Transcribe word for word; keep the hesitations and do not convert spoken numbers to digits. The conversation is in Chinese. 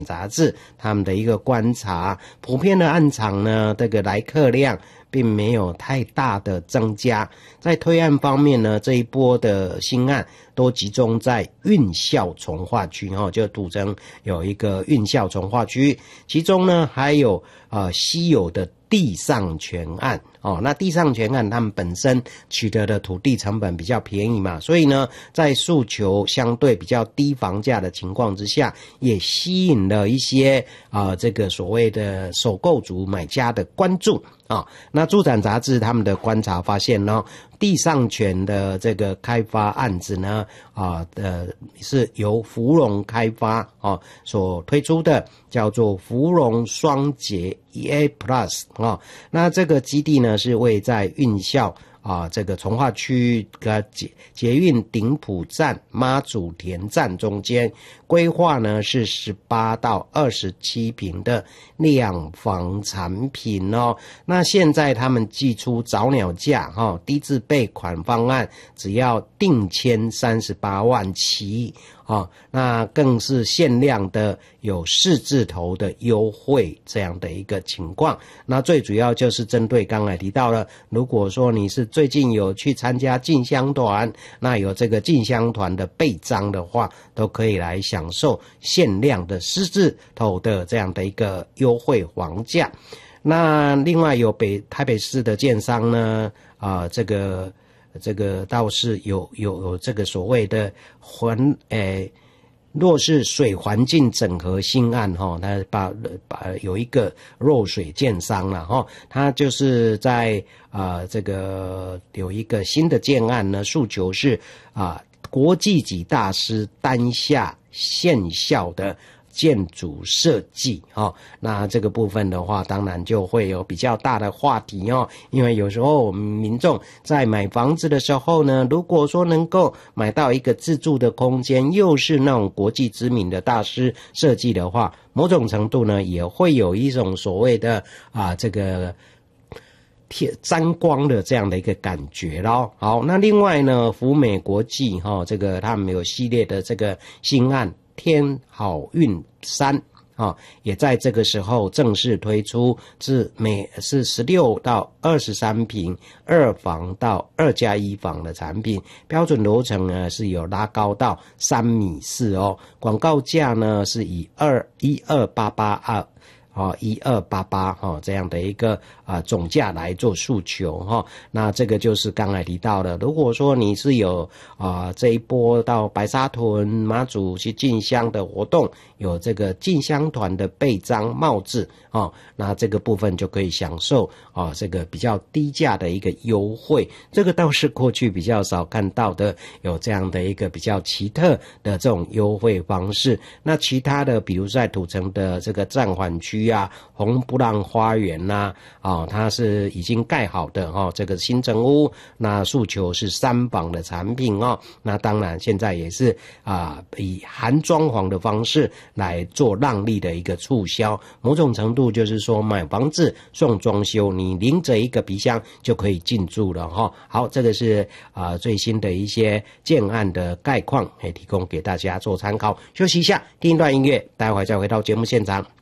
杂志他们的一个观察，普遍的案场呢，这个来客量并没有太大的增加。在推案方面呢，这一波的新案都集中在运校从化区，哦，就土城有一个运校从化区，其中呢还有呃稀有的地上权案。哦，那地上权案他们本身取得的土地成本比较便宜嘛，所以呢，在诉求相对比较低房价的情况之下，也吸引了一些啊、呃、这个所谓的首购族买家的关注啊、哦。那住展杂志他们的观察发现呢，地上权的这个开发案子呢，啊呃是由福隆开发啊、哦、所推出的，叫做福隆双捷 E A Plus 啊、哦。那这个基地呢是位在运校啊这个从化区跟捷捷运顶埔站、妈祖田站中间，规划呢是十八到二十七坪的两房产品哦。那现在他们寄出早鸟价哈、哦，低自备款方案只要定签三十八万起。哦，那更是限量的有四字头的优惠这样的一个情况。那最主要就是针对刚才提到了，如果说你是最近有去参加进香团，那有这个进香团的备章的话，都可以来享受限量的四字头的这样的一个优惠房价。那另外有北台北市的建商呢，啊、呃，这个。这个倒是有有有这个所谓的环诶，若是水环境整合新案哈，他把把有一个弱水建商了哈，他就是在啊、呃、这个有一个新的建案呢，诉求是啊、呃、国际级大师担下现效的建筑设计哦，那这个部分的话，当然就会有比较大的话题哦。因为有时候我们民众在买房子的时候呢，如果说能够买到一个自住的空间，又是那种国际知名的大师设计的话，某种程度呢，也会有一种所谓的啊这个贴沾光的这样的一个感觉咯。好，那另外呢，福美国际哈、哦，这个他们有系列的这个新案。天好运三啊，也在这个时候正式推出，是每是十六到二十三坪二房到二加一房的产品，标准楼层呢是有拉高到三米四哦，广告价呢是以二一二八八二。哦，一二八八哈这样的一个啊、呃、总价来做诉求哈、哦，那这个就是刚才提到的，如果说你是有啊、呃、这一波到白沙屯妈祖去进香的活动，有这个进香团的备章帽子哦，那这个部分就可以享受啊、哦、这个比较低价的一个优惠，这个倒是过去比较少看到的，有这样的一个比较奇特的这种优惠方式。那其他的，比如在土城的这个暂缓区啊，红布朗花园呐、啊，哦，它是已经盖好的哦，这个新城屋，那诉求是三房的产品哦，那当然现在也是啊、呃，以含装潢的方式来做让利的一个促销，某种程度就是说买房子送装修，你拎着一个皮箱就可以进驻了哈、哦。好，这个是啊、呃、最新的一些建案的概况，也提供给大家做参考。休息一下，听一段音乐，待会再回到节目现场。